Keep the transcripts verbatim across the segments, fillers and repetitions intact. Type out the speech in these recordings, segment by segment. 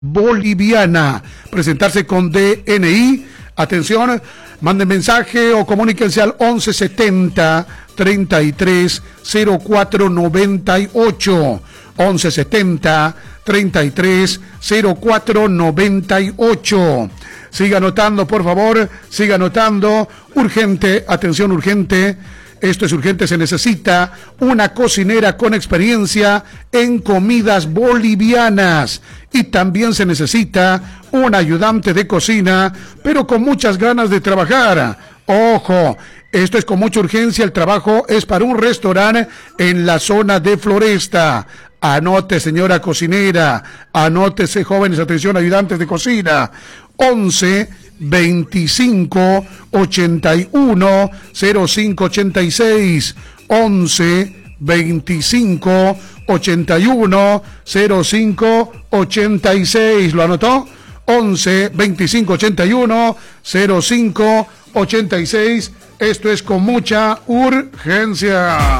boliviana. Presentarse con D N I. Atención, manden mensaje o comuníquense al once setenta, treinta y tres, cero cuatro noventa y ocho. once setenta, treinta y tres, cero cuatro noventa y ocho. Siga anotando, por favor, siga anotando. Urgente, atención, urgente. Esto es urgente, se necesita una cocinera con experiencia en comidas bolivianas y también se necesita un ayudante de cocina, pero con muchas ganas de trabajar. Ojo, esto es con mucha urgencia, el trabajo es para un restaurante en la zona de Floresta. Anote, señora cocinera, anótese, jóvenes, atención, ayudantes de cocina. once veinticinco ochenta y uno cero cinco ochenta y seis. once veinticinco ochenta y uno cero cinco ochenta y seis. ¿Lo anotó? once veinticinco ochenta y uno cero cinco ochenta y seis. Esto es con mucha urgencia.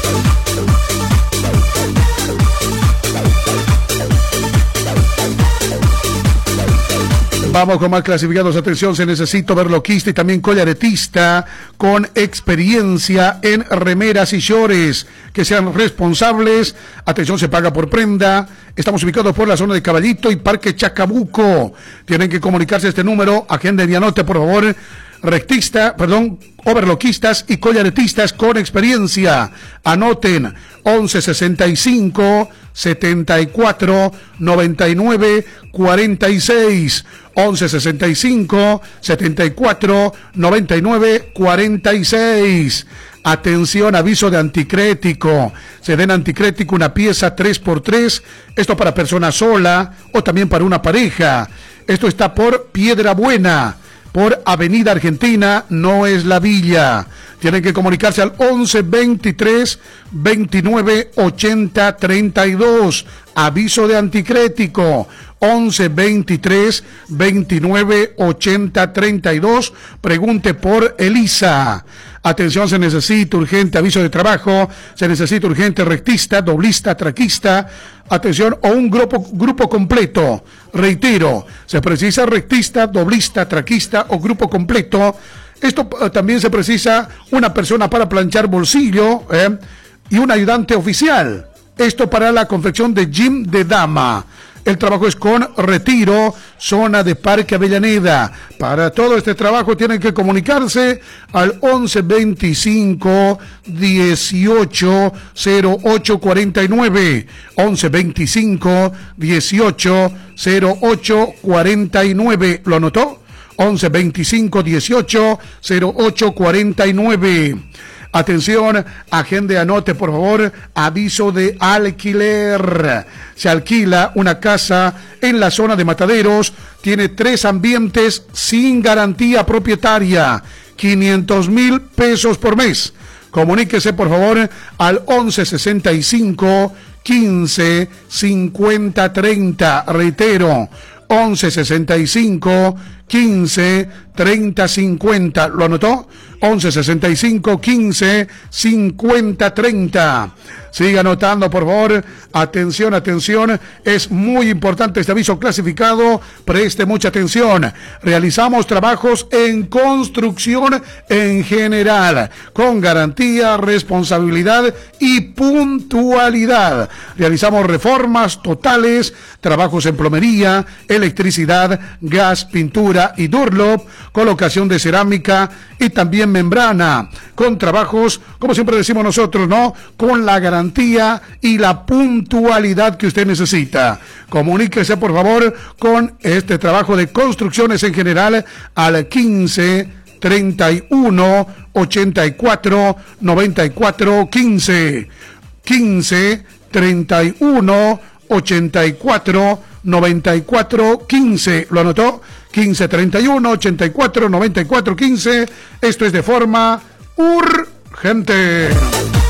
Vamos con más clasificados. Atención, se necesita overloquista y también collaretista con experiencia en remeras y shorts, que sean responsables. Atención, se paga por prenda. Estamos ubicados por la zona de Caballito y Parque Chacabuco. Tienen que comunicarse a este número. Agenda y anote, por favor. Rectista, perdón, overloquistas y collaretistas con experiencia. Anoten once sesenta y cinco setenta y cuatro noventa y nueve cuarenta y seis. once sesenta y cinco setenta y cuatro noventa y nueve cuarenta y seis. Atención, aviso de anticrético. Se den anticrético una pieza tres por tres. Esto para persona sola o también para una pareja. Esto está por Piedra Buena, por Avenida Argentina, no es La Villa. Tienen que comunicarse al once veintitrés veintinueve ochenta treinta y dos. Aviso de anticrético. once veintitrés veintinueve ochenta treinta y dos. Pregunte por Elisa. Atención, se necesita urgente aviso de trabajo, se necesita urgente rectista, doblista, traquista. Atención, o un grupo, grupo completo. Reitero, se precisa rectista, doblista, traquista o grupo completo. Esto eh, también se precisa una persona para planchar bolsillo eh, y un ayudante oficial. Esto para la confección de jean de dama. El trabajo es con Retiro, zona de Parque Avellaneda. Para todo este trabajo tienen que comunicarse al once veinticinco dieciocho cero ocho cuarenta y nueve. once veinticinco dieciocho cero ocho cuarenta y nueve. ¿Lo anotó? once veinticinco dieciocho cero ocho cuarenta y nueve. Atención, agende, anote, por favor, aviso de alquiler. Se alquila una casa en la zona de Mataderos, tiene tres ambientes sin garantía propietaria, quinientos mil pesos por mes. Comuníquese, por favor, al once sesenta y cinco quince cincuenta treinta. Reitero, once sesenta y cinco quince treinta cincuenta. ¿Lo anotó? once sesenta y cinco quince cincuenta treinta. Siga anotando, por favor. Atención, atención. Es muy importante este aviso clasificado. Preste mucha atención. Realizamos trabajos en construcción en general, con garantía, responsabilidad y puntualidad. Realizamos reformas totales, trabajos en plomería, electricidad, gas, pintura y Durlop, colocación de cerámica y también membrana, con trabajos, como siempre decimos nosotros, ¿no? Con la garantía y la puntualidad que usted necesita. Comuníquese, por favor, con este trabajo de construcciones en general al quince treinta y uno ochenta y cuatro noventa y cuatro quince. quince treinta y uno ochenta y cuatro noventa y cuatro quince. ¿Lo anotó? quince treinta y uno ochenta y cuatro noventa y cuatro quince. Esto es de forma urgente.